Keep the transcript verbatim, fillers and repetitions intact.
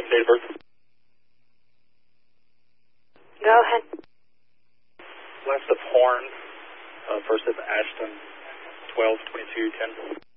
name, date of birth. Go ahead. Last of Horn, uh, first of Ashton, twelve twenty-two ten.